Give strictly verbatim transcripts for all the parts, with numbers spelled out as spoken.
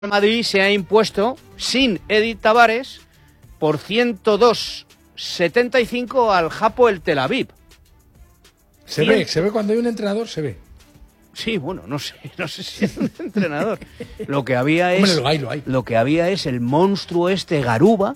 Madrid se ha impuesto sin Edith Tavares por ciento dos setenta y cinco al Hapoel Tel Aviv. Se ve, se ve cuando hay un entrenador, se ve. Sí, bueno, no sé, no sé si es un entrenador. Lo que había es, Hombre, lo hay, lo hay. Lo que había es el monstruo este Garuba,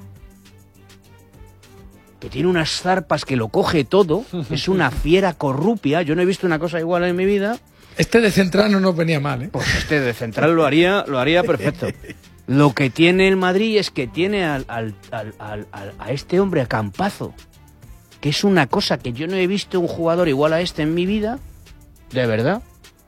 que tiene unas zarpas que lo coge todo, es una fiera corrupia. Yo no he visto una cosa igual en mi vida. Este de central no nos venía mal, ¿eh? Pues este de central lo haría, lo haría perfecto. Lo que tiene el Madrid es que tiene al, al, al, al, a este hombre, a Campazo, que es una cosa que yo no he visto un jugador igual a este en mi vida, de verdad.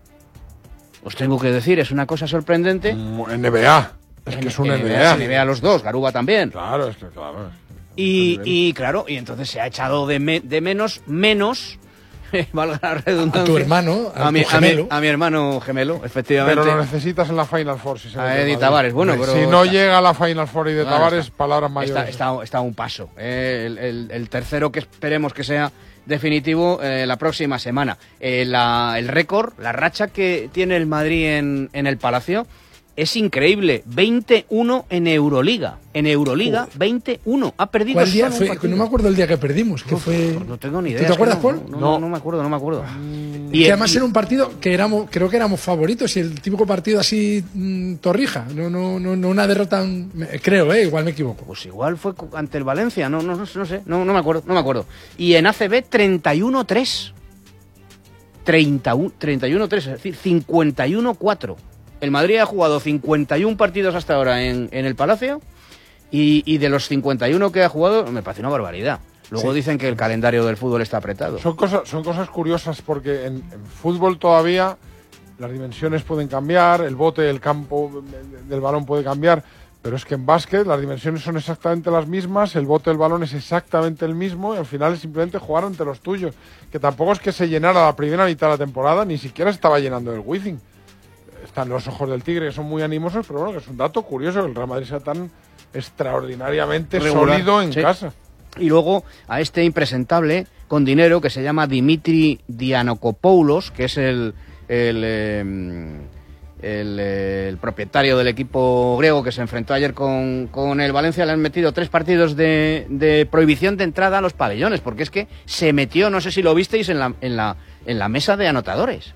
Os tengo que decir, es una cosa sorprendente. N B A. Es que es un N B A. N B A los dos, Garuba también. Claro, es que claro. Y, y claro, y entonces se ha echado de, me, de menos, menos... valga la redundancia. A tu hermano, a, a, mi, tu gemelo. A, mi, a mi hermano gemelo, efectivamente. Pero lo necesitas en la Final Four. Si se a Edith Tavares, bueno, pero... Si no llega a la Final Four y de Claro, Tavares, está, palabras mayores. Está, está, está a un paso. Eh, el, el, el tercero que esperemos que sea definitivo eh, la próxima semana. Eh, la, el récord, la racha que tiene el Madrid en, en el Palacio es increíble. veintiuno en Euroliga. En Euroliga, Joder. veintiuno. Ha perdido ¿Cuál día solo fue? No me acuerdo el día que perdimos. Que Uf, fue... No tengo ni idea. ¿Tú te acuerdas, no, Paul? No, no, no me acuerdo, no me acuerdo. Mm, y que además y... era un partido que éramos, creo que éramos favoritos, y el típico partido así mmm, torrija. No, no, no, no una derrota, creo, eh, igual me equivoco. Pues igual fue ante el Valencia, no, no, no, no sé, no, no me acuerdo, no me acuerdo. Y en A C B treinta y uno tres. treinta y uno tres, es decir, cincuenta y uno cuatro. El Madrid ha jugado cincuenta y uno partidos hasta ahora en, en el Palacio y, y de los cincuenta y uno que ha jugado me parece una barbaridad. Luego sí. Dicen que el calendario del fútbol está apretado. Son cosas, son cosas curiosas porque en, en fútbol todavía las dimensiones pueden cambiar, el bote del campo del balón puede cambiar, pero es que en básquet las dimensiones son exactamente las mismas, el bote del balón es exactamente el mismo y al final es simplemente jugar ante los tuyos. Que tampoco es que se llenara la primera mitad de la temporada, ni siquiera estaba llenando el Wizzing. Están los ojos del tigre, que son muy animosos, pero bueno, que es un dato curioso que el Real Madrid sea tan extraordinariamente regular, sólido en sí. casa. Y luego a este impresentable con dinero que se llama Dimitri Dianokopoulos, que es el, el, eh, el, eh, el propietario del equipo griego que se enfrentó ayer con, con el Valencia. Le han metido tres partidos de, de prohibición de entrada a los pabellones, porque es que se metió, no sé si lo visteis, en la, en la, en la mesa de anotadores.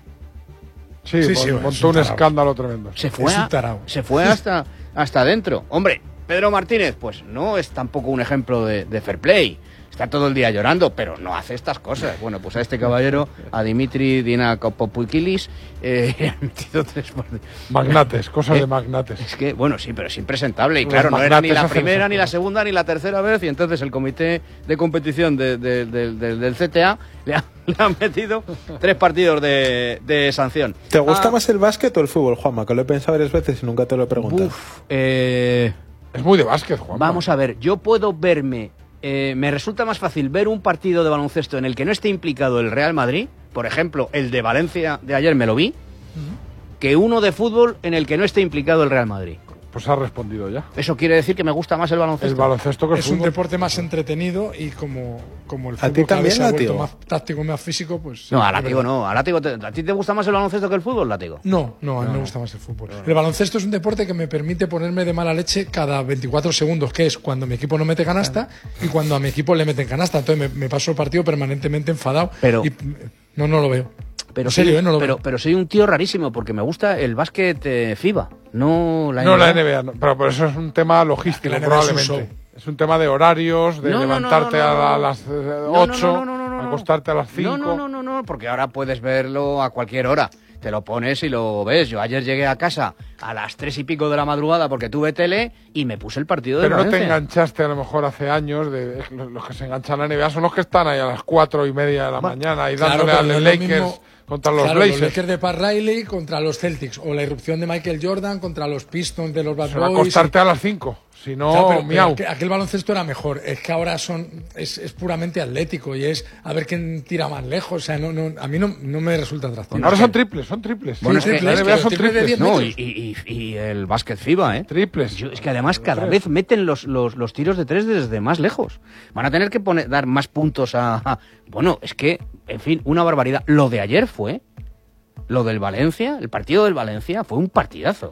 Sí, sí, sí, montó un, un escándalo tremendo. Se fue, a, se fue hasta, hasta adentro. Hombre, Pedro Martínez, pues no es tampoco un ejemplo de, de fair play. Está todo el día llorando, pero no hace estas cosas. Bueno, pues a este caballero, a Dimitri Dianokopoulos, eh, le han metido tres partidos. Magnates, cosas eh, de magnates. Es que, bueno, sí, pero es impresentable. Y claro, no era ni la primera, ni la segunda, ni la tercera vez. Y entonces el comité de competición de, de, de, de, del C T A le ha, le han metido tres partidos de, de sanción. ¿Te gusta ah, más el básquet o el fútbol, Juanma? Que lo he pensado varias veces y nunca te lo he preguntado. Uf, eh, es muy de básquet, Juanma. Vamos a ver, yo puedo verme... Eh, me resulta más fácil ver un partido de baloncesto en el que no esté implicado el Real Madrid, por ejemplo, el de Valencia de ayer me lo vi, uh-huh. que uno de fútbol en el que no esté implicado el Real Madrid. Pues ha respondido ya. Eso quiere decir que me gusta más el baloncesto. El baloncesto que el es fútbol. Un deporte más entretenido y como, como el fútbol ¿A ti también, se ha vuelto Látigo? Más táctico, más físico, pues... No, a Látigo no. A, Látigo te, ¿A ti te gusta más el baloncesto que el fútbol, Látigo? No, no, a mí no, me gusta más el fútbol. No, no. El baloncesto es un deporte que me permite ponerme de mala leche cada veinticuatro segundos, que es cuando mi equipo no mete canasta y cuando a mi equipo le meten canasta. Entonces me, me paso el partido permanentemente enfadado. Pero... Y, no, no lo veo. Pero, en serio, soy, ¿eh? no lo pero, veo. pero soy un tío rarísimo porque me gusta el básquet eh, FIBA, no la no, N B A. La N B A, no, pero, pero eso es un tema logístico, la probablemente. Es un, es un tema de horarios, de no, levantarte no, no, no, no. a las ocho, no, no, no, no, no, acostarte a las cinco. No, no, no, no, no, porque ahora puedes verlo a cualquier hora. Te lo pones y lo ves. Yo ayer llegué a casa a las tres y pico de la madrugada porque tuve tele y me puse el partido de Pero Valencia. no te enganchaste a lo mejor hace años, de, los que se enganchan a la N B A son los que están ahí a las cuatro y media de la bueno, mañana y claro, dándole a los Lakers mismo, contra los claro, Blazers. Los Lakers de Pat Riley contra los Celtics o la irrupción de Michael Jordan contra los Pistons de los Bad Boys. Acostarte y... a las cinco. Si no, claro, pero, miau. Pero aquel baloncesto era mejor. Es que ahora son es, es puramente atlético y es a ver quién tira más lejos. O sea, no, no, a mí no, no me resulta atractivo. Ahora son triples, son triples. Bueno, sí, es que, triples, es que que son triples. triples no, y, y, y el básquet FIBA, ¿eh? Triples. Yo, es que además cada vez meten los, los, los tiros de tres desde más lejos. Van a tener que poner, dar más puntos a, a... Bueno, es que, en fin, una barbaridad. Lo de ayer fue... Lo del Valencia, el partido del Valencia, fue un partidazo, ¿eh?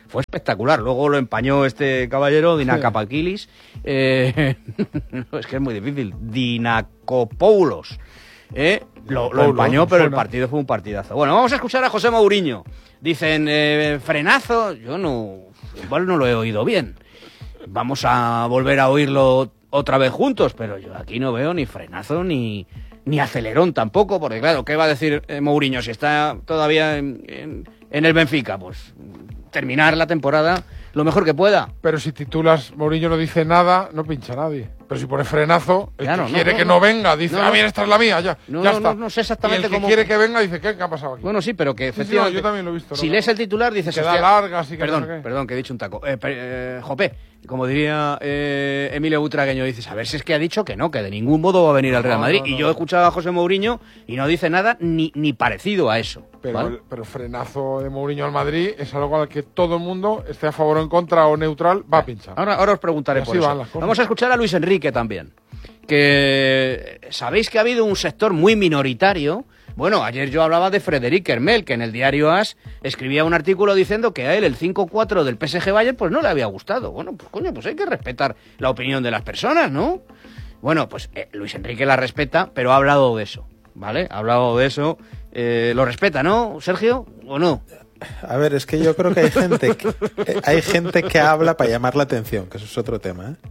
fue espectacular. Luego lo empañó este caballero, Dinakopoulos. Eh, no, es que es muy difícil. Dinakopoulos. Eh, lo, lo empañó, pero el partido fue un partidazo. Bueno, vamos a escuchar a José Mourinho. Dicen, eh, frenazo. Yo no, igual no lo he oído bien. Vamos a volver a oírlo otra vez juntos, pero yo aquí no veo ni frenazo ni, ni acelerón tampoco, porque claro, ¿qué va a decir eh, Mourinho si está todavía en, en, en el Benfica? Pues terminar la temporada lo mejor que pueda. Pero si titulas, Mourinho no dice nada, no pincha a nadie. Pero si pone frenazo, el claro, que no, quiere no, que no, no venga, dice, no, ah, no, bien, esta es la mía, ya, no, ya no, está. No, no sé exactamente y el que cómo... quiere que venga dice, ¿qué, ¿qué ha pasado aquí? Bueno, sí, pero que sí, efectivamente... sí, no, yo también lo he visto. Si ¿no? lees el titular dices... Que da hostia, largas y que Perdón, no sé qué. perdón, que he dicho un taco. Eh, eh, Jope, como diría eh, Emilio Butragueño, dices, a ver si es que ha dicho que no, que de ningún modo va a venir al Real Madrid. No, no, no. Y yo he escuchado a José Mourinho y no dice nada ni, ni parecido a eso. Pero, ¿vale? el, pero el frenazo de Mourinho al Madrid es algo al que todo el mundo, esté a favor o en contra o neutral, va a pinchar. Ahora, ahora os preguntaré por eso. Vamos a escuchar a Luis Enrique también. Que sabéis que ha habido un sector muy minoritario. Bueno, ayer yo hablaba de Frederic Hermel, que en el diario AS escribía un artículo diciendo que a él el cinco cuatro del P S G Bayern pues no le había gustado. Bueno, pues coño, pues hay que respetar la opinión de las personas, ¿no? Bueno, pues eh, Luis Enrique la respeta, pero ha hablado de eso, ¿vale? Ha hablado de eso. Eh, ¿Lo respeta, no, Sergio? ¿O no? A ver, es que yo creo que hay gente que, eh, hay gente que habla para llamar la atención, que eso es otro tema, ¿eh?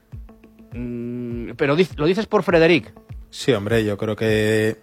Pero lo dices por Frederic. Sí, hombre, yo creo que...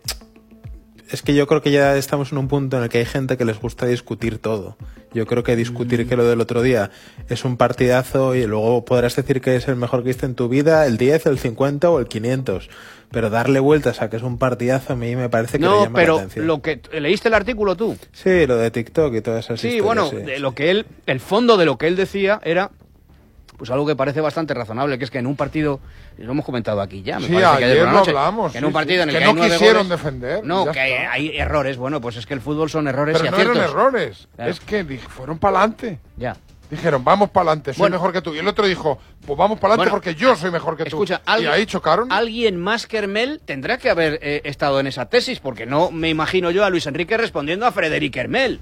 Es que yo creo que ya estamos en un punto en el que hay gente que les gusta discutir todo. Yo creo que discutir mm. que lo del otro día es un partidazo y luego podrás decir que es el mejor que viste en tu vida, el diez, el cincuenta o el quinientos. Pero darle vueltas a que es un partidazo a mí me parece que no, le llama pero la atención. Lo que, ¿leíste el artículo tú? Sí, lo de TikTok y todas esas sí, historias. Bueno, sí, de sí. lo que él, el fondo de lo que él decía era... Pues algo que parece bastante razonable, que es que en un partido, lo hemos comentado aquí ya, me sí, parece que ayer por la noche, hablamos, que en un sí, partido sí, en el que, que, no hay nueve quisieron goles, defender. No, que hay, hay errores, bueno, pues es que el fútbol son errores pero y no aciertos. eran errores, claro. Es que fueron para adelante. Ya. Dijeron, vamos para adelante, soy bueno, mejor que tú. Y el otro dijo, pues vamos para adelante bueno, porque yo soy mejor que escucha, tú. Alguien, y ahí chocaron. Alguien más que Hermel tendrá que haber eh, estado en esa tesis, porque no me imagino yo a Luis Enrique respondiendo a Frederic Hermel.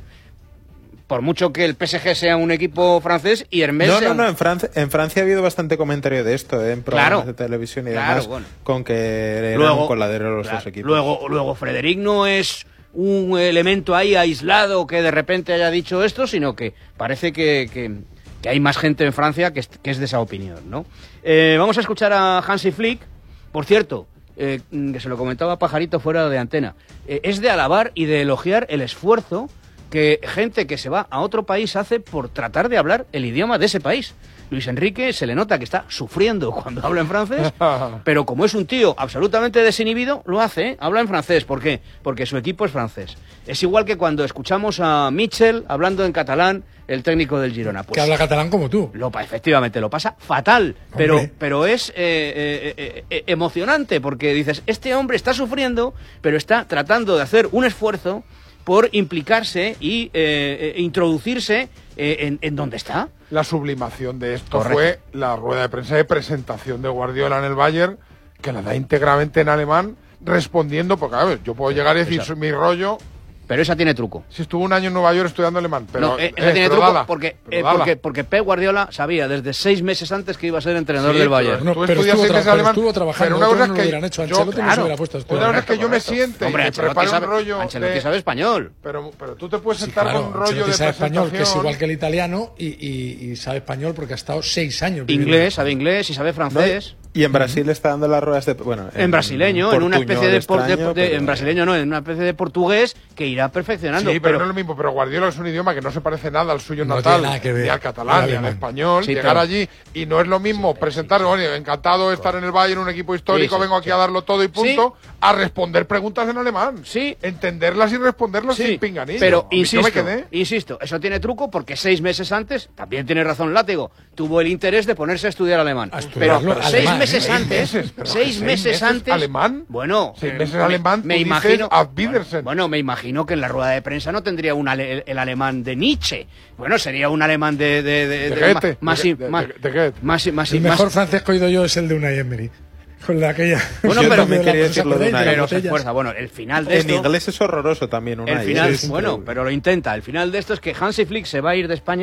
Por mucho que el P S G sea un equipo francés y Hermel no, sea No, no, un... en Francia, en Francia ha habido bastante comentario de esto, ¿eh? En programas claro, de televisión y claro, demás, bueno. Con que eran luego, un coladero los claro, dos equipos. Luego, luego Frederic no es un elemento ahí aislado que de repente haya dicho esto, sino que parece que, que, que hay más gente en Francia que es, que es de esa opinión, ¿no? Eh, vamos a escuchar a Hansi Flick. Por cierto, eh, que se lo comentaba Pajarito fuera de antena, eh, es de alabar y de elogiar el esfuerzo que gente que se va a otro país hace por tratar de hablar el idioma de ese país. Luis Enrique se le nota que está sufriendo cuando habla en francés, pero como es un tío absolutamente desinhibido, lo hace, ¿eh? Habla en francés. ¿Por qué? Porque su equipo es francés. Es igual que cuando escuchamos a Mitchell hablando en catalán, el técnico del Girona. Pues, que habla catalán como tú. Lo, efectivamente, lo pasa fatal, pero, pero es eh, eh, eh, emocionante, porque dices, este hombre está sufriendo, pero está tratando de hacer un esfuerzo por implicarse y eh, eh, introducirse eh, en, en donde está. La sublimación de esto Correcto. Fue la rueda de prensa de presentación de Guardiola en el Bayern, que la da íntegramente en alemán, respondiendo, porque a ver, yo puedo llegar y decir mi rollo... Pero esa tiene truco. Si estuvo un año en Nueva York estudiando alemán. Pero, no, eh, esa eh, tiene pero truco dala, porque, pero eh, porque, porque Pep Guardiola sabía desde seis meses antes que iba a ser entrenador sí, del Bayern. No, tú pero estudias estuvo, seis meses tra alemán, estuvo trabajando, pero una cosa es no que lo hubieran hecho. yo, Ancelotti claro, no se hubiera puesto a estudiar. otra cosa es que yo me siente Hombre, y Ancelotti preparo sabe, un rollo Ancelotti de, sabe español. Pero, pero tú te puedes Sí, sentar claro, con un rollo Ancelotti de sabe presentación. español, que es igual que el italiano, y, y, y sabe español porque ha estado seis años. Inglés, sabe inglés y sabe francés. No, y en Brasil uh-huh. está dando las ruedas de... Bueno, en, en brasileño, en una especie de, por, extraño, de, de, pero... en brasileño no, en una especie de portugués que irá perfeccionando. Sí, pero, pero no es lo mismo. Pero Guardiola es un idioma que no se parece nada al suyo no natal, ver, ni al catalán, ni al español. Sí, llegar todo. allí y no es lo mismo sí, presentar, oye, encantado de estar en el Bayern, un equipo histórico, sí, sí, vengo aquí sí. a darlo todo y punto, sí. a responder preguntas en alemán. Sí. Entenderlas y responderlas sí. sin pinganillo. Pero insisto, me quedé. insisto, eso tiene truco porque seis meses antes, también tiene razón Látigo, tuvo el interés de ponerse a estudiar alemán. A pero, pero seis alemán, meses ¿eh? antes, seis meses, seis meses, meses antes, alemán. Bueno, seis eh, meses me, alemán. Me tú imagino. Dices, bueno, me imagino que en la rueda de prensa no tendría un ale, el alemán de Nietzsche. Bueno, sería un alemán de de de, de, de Goethe, más de, de, más de, de, de más más el mejor más, francés que he oído yo es el de Unai Emery. Con la aquella. Bueno, yo pero también quería decirlo de Unai. Pero se esfuerza. Bueno, el final de esto. En inglés es horroroso también, Unai. El final, es bueno, pero lo intenta. El final de esto es que Hansi Flick se va a ir de España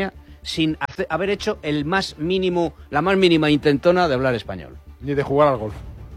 sin hacer, haber hecho el más mínimo, la más mínima intentona de hablar español. Ni de jugar al golf.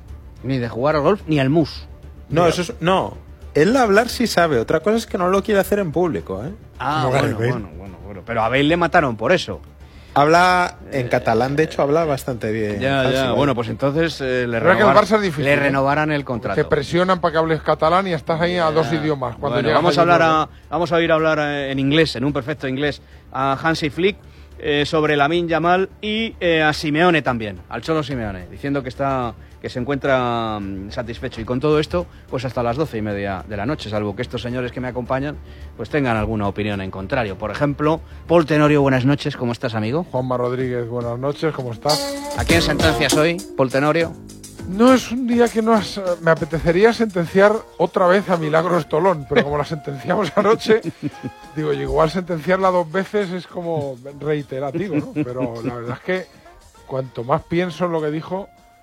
Ni de jugar al golf, ni al mus. No, eso es... No. Él hablar sí sabe, otra cosa es que no lo quiere hacer en público, ¿eh? Ah, Como bueno, Gareth Bale. bueno, bueno, bueno. Pero a Bale le mataron por eso. Habla en catalán, de hecho, habla bastante bien. Ya, Así, ya. ¿vale? Bueno, pues entonces eh, le, Pero es que el renovar- Barça es difícil, le ¿eh? renovarán el contrato. Te presionan para que hables catalán y estás ahí a dos idiomas. Cuando Bueno, llegas vamos a allí, hablar ¿no? a, vamos a oír hablar eh, en inglés, en un perfecto inglés, a Hansi Flick eh, sobre Lamine Yamal y eh, a Simeone también, al Cholo Simeone, diciendo que está que se encuentra mm, satisfecho. Y con todo esto, pues hasta las doce y media de la noche, salvo que estos señores que me acompañan pues tengan alguna opinión en contrario. Por ejemplo, Paul Tenorio, buenas noches, ¿cómo estás, amigo? Juanma Rodríguez, buenas noches, ¿cómo estás? ¿A quién sentencias hoy, Paul Tenorio? No es un día que no has, me apetecería sentenciar otra vez a Milagros Tolón, pero como la sentenciamos anoche, digo, igual sentenciarla dos veces es como reiterativo, ¿no? Pero la verdad es que cuanto más pienso en lo que dijo,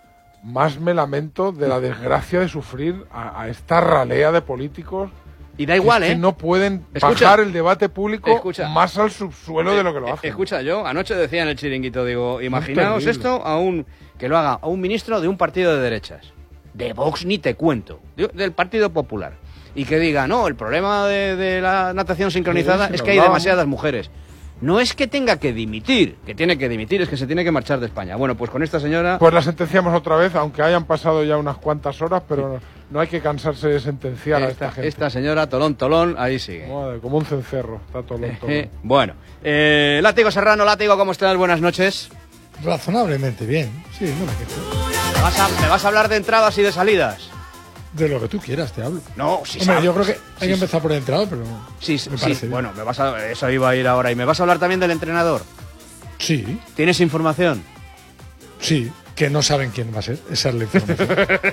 más me lamento de la desgracia de sufrir a, a esta ralea de políticos. Y da igual, que es ¿eh? que no pueden Escucha. bajar el debate público Escucha. más al subsuelo de lo que lo Eh, hacen. Escucha, yo anoche decía en el chiringuito, digo, imaginaos terrible. esto a un que lo haga a un ministro de un partido de derechas. De Vox ni te cuento, de- del Partido Popular. Y que diga, no, el problema de, de la natación sincronizada Sí, sí, es lo que hay hablábamos. demasiadas mujeres. No es que tenga que dimitir, que tiene que dimitir, es que se tiene que marchar de España. Bueno, pues con esta señora... Pues la sentenciamos otra vez, aunque hayan pasado ya unas cuantas horas, pero no hay que cansarse de sentenciar a esta esta, gente. esta señora, Tolón, Tolón, ahí sigue. Madre, como un cencerro, está todo lento. Eh, bueno, eh, Látigo Serrano, Látigo, ¿cómo estás? Buenas noches. Razonablemente bien. Sí, no me quejo. ¿Me vas a, me vas a hablar de entradas y de salidas? De lo que tú quieras, te hablo. No, si Hombre, sabes- yo creo que hay si- que empezar por el entrenador, pero Sí, me sí, parece bien. bueno, me vas a, eso iba a ir ahora. ¿Y me vas a hablar también del entrenador? Sí, ¿Tienes información? sí, que no saben quién va a ser. Esa es la información.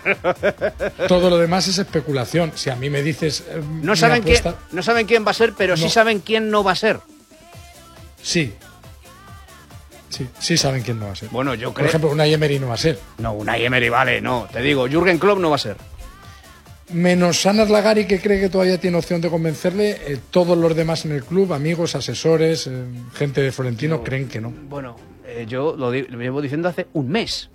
Todo lo demás es especulación. Si a mí me dices... eh, No mi saben, quién, apuesta- no saben quién va a ser, pero sí No. saben quién no va a ser. Sí. Sí, sí saben quién no va a ser. Bueno, yo Por creo... ejemplo, una Emery no va a ser. No, una Emery, vale, no. Te digo, Jürgen Klopp no va a ser. Menos Sanas Lagari, que cree que todavía tiene opción de convencerle, eh, todos los demás en el club, amigos, asesores, eh, gente de Florentino, creen que no. Bueno, eh, yo lo, di- lo llevo diciendo hace un mes.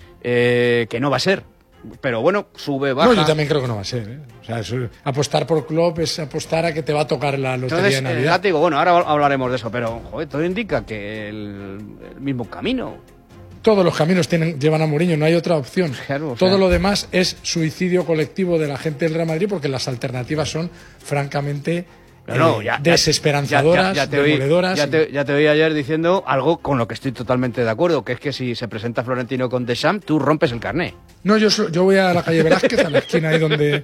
eh, que no va a ser. Pero bueno, sube, baja. No, yo también creo que no va a ser. ¿eh? O sea, eso- apostar por club es apostar a que te va a tocar la lotería Entonces, de eh, Navidad. Látigo, bueno, ahora hablaremos de eso, pero joder, todo indica que el, el mismo camino. Todos los caminos tienen, llevan a Mourinho, no hay otra opción. Claro, o sea- Todo lo demás es suicidio colectivo de la gente del Real Madrid porque las alternativas son francamente No, no, eh, ya- ya- desesperanzadoras, ya- ya te oí- demoledoras. Ya y- te, ya te oí ayer diciendo algo con lo que estoy totalmente de acuerdo, que es que si se presenta Florentino con Deschamps, tú rompes el carné. No, yo, so- yo voy a la calle Velázquez, a la esquina ahí donde.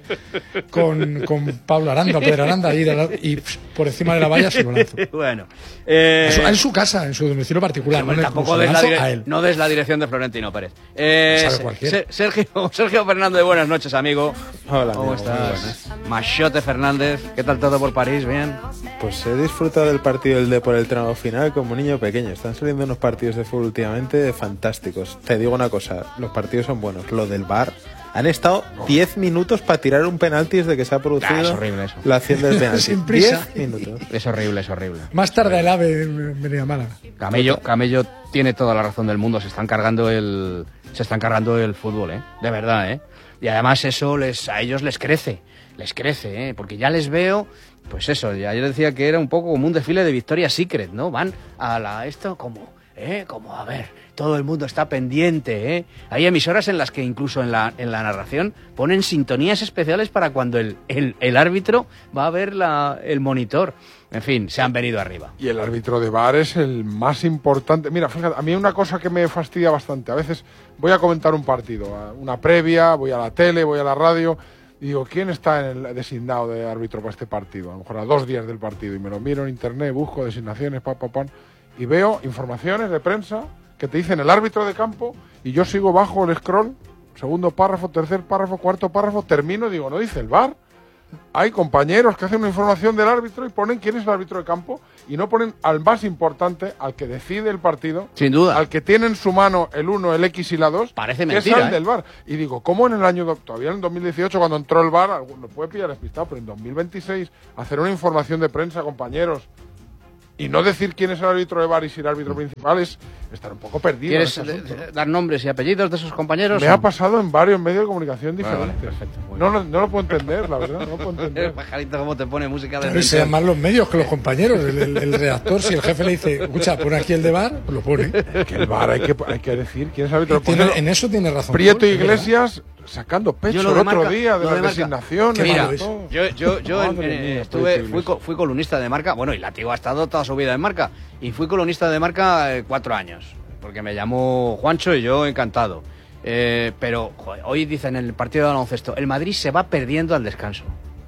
con, con Pablo Aranda, Pedro Aranda, ahí de la- y pff, por encima de la valla se lo lanzo. bueno. eh, En su- en su casa, en su domicilio particular. Hombre, no en el club, tampoco se des lo la, lanzo dire- a él. no des la dirección de Florentino Pérez. Eh, Sabe Se- cualquiera. Se- Sergio, Sergio Fernández, buenas noches, amigo. Hola, ¿Cómo amigo, muy estás? Machote Fernández, ¿qué tal todo por París? ¿Bien? Pues he disfrutado del partido del Depor el tramo final como un niño pequeño. Están saliendo unos partidos de fútbol últimamente fantásticos. Te digo una cosa, los partidos son buenos. Lo del V A R, han estado diez minutos para tirar un penalti desde que se ha producido Ah, es horrible eso. la acción del penalti. Sin prisa. diez minutos. Es horrible, es horrible. Más tarde el AVE venía a Málaga. Camello, Camello tiene toda la razón del mundo. Se están cargando el, se están cargando el fútbol, ¿eh? De verdad, ¿eh? Y además eso les, a ellos les crece, les crece, ¿eh? Porque ya les veo, pues eso. Ya yo decía que era un poco como un desfile de Victoria's Secret, ¿no? Van a la esto como, ¿eh? Como a ver, todo el mundo está pendiente, ¿eh? Hay emisoras en las que incluso en la, en la narración ponen sintonías especiales para cuando el, el, el árbitro va a ver la, el monitor. En fin, se han venido arriba. Y el árbitro de V A R es el más importante. Mira, fíjate, a mí hay una cosa que me fastidia bastante. A veces voy a comentar un partido, a una previa, voy a la tele, voy a la radio, y digo, ¿quién está en el designado de árbitro para este partido? A lo mejor a dos días del partido. Y me lo miro en internet, busco designaciones, pa, pa, pan, y veo informaciones de prensa que te dicen el árbitro de campo, y yo sigo bajo el scroll, segundo párrafo, tercer párrafo, cuarto párrafo, termino y digo, ¿no dice el V A R? Hay compañeros que hacen una información del árbitro y ponen quién es el árbitro de campo y no ponen al más importante, al que decide el partido, Sin duda. al que tiene en su mano el uno, el X y la dos, Parece que mentira, es el ¿eh? del V A R. Y digo, ¿cómo en el año, do- todavía en el dos mil dieciocho, cuando entró el V A R, alguno puede pillar despistado, pero en dos mil veintiséis, hacer una información de prensa, compañeros, Y no decir quién es el árbitro de V A R y si el árbitro principal es estar un poco perdido. ¿Quieres en este asunto, ¿no? dar nombres y apellidos de esos compañeros? Me ha pasado en varios medios de comunicación diferentes. Vale, vale, perfecto, no, no, no lo puedo entender, la verdad, no lo puedo entender. Pajarito, ¿cómo te pone música de... Claro, se llaman más los medios que los compañeros. El, el, el redactor, si el jefe le dice, escucha, pon aquí el de V A R, pues lo pone. Que el V A R hay que, hay que decir quién es el árbitro. Tiene, en eso tiene razón. Prieto Iglesias sacando pecho el otro Marca, día de las de designaciones. Mira, yo, yo, yo en, Madre eh, mía, estuve, fui, fui columnista de Marca, bueno, y Látigo ha estado toda su vida en Marca, y fui columnista de Marca eh, cuatro años, porque me llamó Juancho y yo encantado. Eh, pero joder, hoy dicen en el partido de baloncesto, el Madrid se va perdiendo al descanso.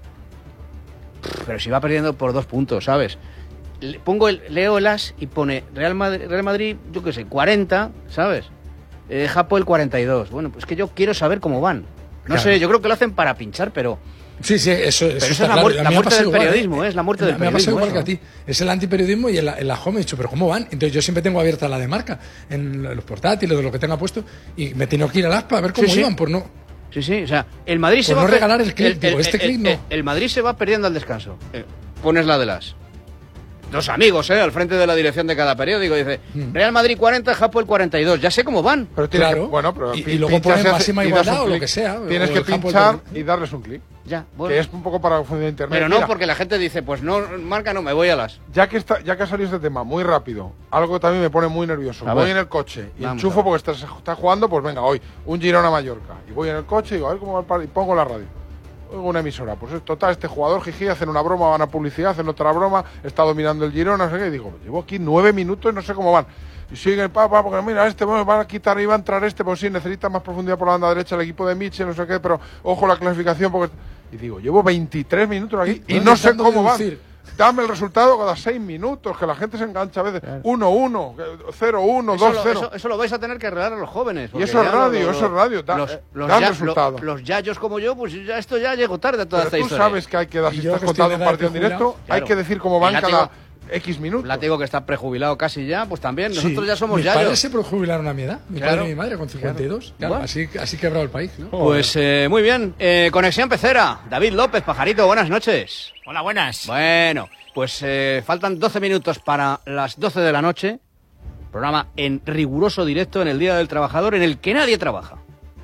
Pero si va perdiendo por dos puntos, ¿sabes? Le, pongo el, leo el as y pone Real Madrid, Real Madrid yo qué sé, cuarenta, ¿sabes? Eh, Japo el cuarenta y dos. Bueno, pues que yo quiero saber cómo van. No claro. sé, yo creo que lo hacen para pinchar, pero... Sí, sí, eso, eso pero está es la, claro. muerte, la muerte del igual, periodismo, ¿eh? Es la muerte me, del me periodismo. Me ha pasado igual que a ti. Es el antiperiodismo y en la, en la home he dicho, pero ¿cómo van? Entonces yo siempre tengo abierta la de Marca, en los portátiles, de lo que tenga puesto, y me tengo que ir al aspa a ver cómo sí, iban, sí. por no... Sí, sí, o sea, el Madrid por se no va... no regalar el clip, el, digo, el, este el, clip no. El, el Madrid se va perdiendo al descanso. Eh, pones la de las... Dos amigos, ¿eh? Al frente de la dirección de cada periódico. Dice, mm. Real Madrid cuarenta, Japo el cuarenta y dos. Ya sé cómo van. Pero tienes claro. que, bueno, pero y, y luego ponen máxima igualdad o lo que sea. Tienes que pinchar y darles un clic. Ya, bueno. Que es un poco para confundir internet. Pero no, Mira, porque la gente dice, pues no, Marca no, me voy a las... Ya que está, ya que ha salido este tema, muy rápido, algo que también me pone muy nervioso. A voy ver. en el coche y Vamos enchufo porque estás, estás jugando, pues venga, hoy, un Girona-Mallorca. Y voy en el coche y digo, a ver cómo va el partido. Y pongo la radio. Oigo una emisora. Pues total, este jugador, Gigi, hacen una broma, van a publicidad, hacen otra broma, está dominando el Girona, no sé qué. Y digo, llevo aquí nueve minutos y no sé cómo van. Y siguen, papá, porque mira, este, bueno, van a quitar y va a entrar este, pues sí, necesita más profundidad por la banda derecha el equipo de Michel, no sé qué, pero ojo la clasificación, porque... Y digo, llevo veintitrés minutos aquí y, y no sé cómo van. Dame el resultado cada seis minutos, que la gente se engancha a veces. uno uno, cero uno, dos cero. Eso, eso lo vais a tener que arreglar a los jóvenes. Y eso es radio, lo, lo, eso es radio. Da, los, los, dan ya, resultados. Lo, los yayos como yo, pues ya esto ya llegó tarde a toda Pero esta tú historia. Tú sabes que hay que dar, si estás contando un partido en directo, claro. hay que decir cómo van cada X minutos. Látigo que está prejubilado casi ya, pues también. Sí. Nosotros ya somos Mis yayos. Mis padres se prejubilaron a mi edad. Mi claro. padre y mi madre con cincuenta y dos. Claro. Claro. Así, así quebrado el país, ¿no? Pues eh, muy bien. Eh, Conexión Pecera. David López, Pajarito, buenas noches. Hola, buenas. Bueno, pues eh, faltan doce minutos para las doce de la noche. Programa en riguroso directo en el Día del Trabajador, en el que nadie trabaja.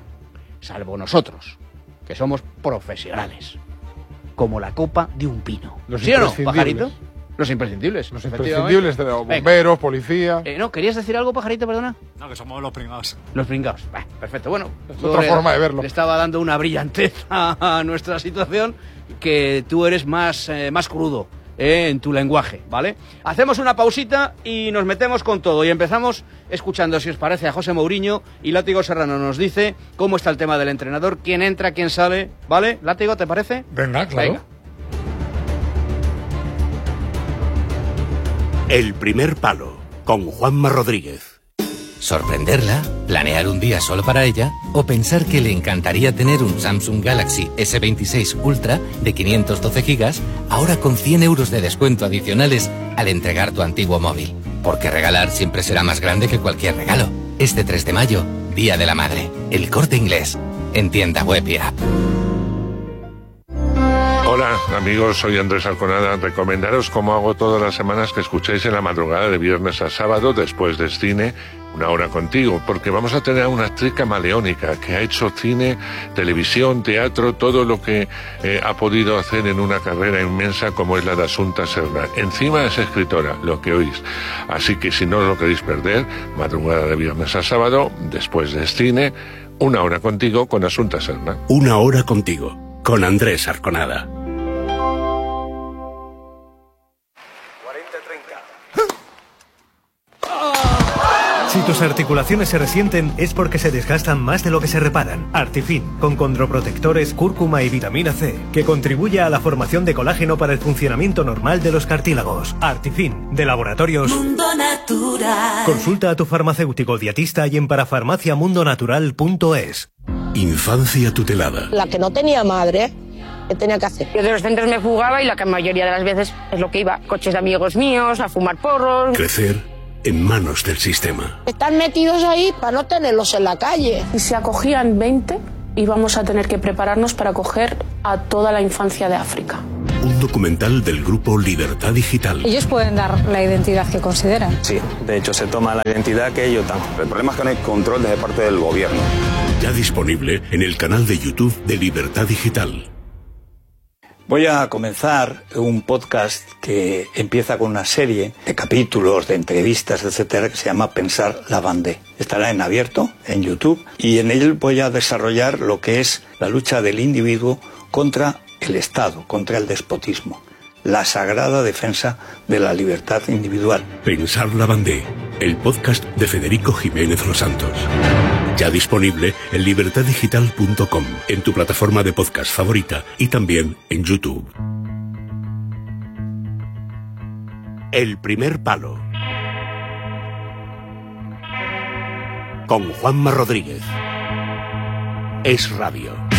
Salvo nosotros, que somos profesionales. Como la copa de un pino. Los ¿Sí o no, Pajarito? Los imprescindibles. Los imprescindibles de los bomberos, policía. Eh, no, ¿querías decir algo, Pajarito, perdona? No, que somos los pringados. Los pringados. Bah, perfecto, bueno. Es otra forma de verlo. Le estaba dando una brillantez a nuestra situación, que tú eres más, eh, más crudo eh, en tu lenguaje, ¿vale? Hacemos una pausita y nos metemos con todo. Y empezamos escuchando, si os parece, a José Mourinho, y Látigo Serrano nos dice cómo está el tema del entrenador, quién entra, quién sale, ¿vale? Látigo, ¿te parece? Venga, claro. Venga. El primer palo, con Juanma Rodríguez. Sorprenderla, planear un día solo para ella o pensar que le encantaría tener un Samsung Galaxy ese veintiséis Ultra de quinientos doce gigas, ahora con cien euros de descuento adicionales al entregar tu antiguo móvil. Porque regalar siempre será más grande que cualquier regalo. Este tres de mayo, Día de la Madre. El Corte Inglés. En tienda web y app. Hola amigos, soy Andrés Arconada. Recomendaros, como hago todas las semanas, que escuchéis en la madrugada de viernes a sábado, después del cine, Una Hora Contigo, porque vamos a tener a una actriz camaleónica que ha hecho cine, televisión, teatro, todo lo que eh, ha podido hacer en una carrera inmensa como es la de Asunta Serna. Encima es escritora, lo que oís. Así que si no lo queréis perder, madrugada de viernes a sábado, después del cine, Una Hora Contigo con Asunta Serna. Una Hora Contigo, con Andrés Arconada. Si tus articulaciones se resienten es porque se desgastan más de lo que se reparan. Artifin, con condroprotectores, cúrcuma y vitamina C, que contribuye a la formación de colágeno para el funcionamiento normal de los cartílagos. Artifin, de Laboratorios Mundo Natural. Consulta a tu farmacéutico dietista y en parafarmacia mundo natural punto es. Infancia tutelada. La que no tenía madre, ¿qué tenía que hacer? Yo de los centros me fugaba y la mayoría de las veces es lo que iba. Coches de amigos míos, a fumar porros. Crecer en manos del sistema. Están metidos ahí para no tenerlos en la calle. Si se acogían veinte, íbamos a tener que prepararnos para acoger a toda la infancia de África. Un documental del grupo Libertad Digital. Ellos pueden dar la identidad que consideran. Sí, de hecho se toma la identidad que ellos dan. El problema es que no hay control desde parte del gobierno. Ya disponible en el canal de YouTube de Libertad Digital. Voy a comenzar un podcast que empieza con una serie de capítulos, de entrevistas, etcétera, que se llama Pensar la Bandé. Estará en abierto, en YouTube, y en él voy a desarrollar lo que es la lucha del individuo contra el Estado, contra el despotismo, la sagrada defensa de la libertad individual. Pensar la Bandé, el podcast de Federico Jiménez Los Santos. Ya disponible en libertad digital punto com, en tu plataforma de podcast favorita y también en YouTube. El primer palo. Con Juanma Rodríguez. Es Radio.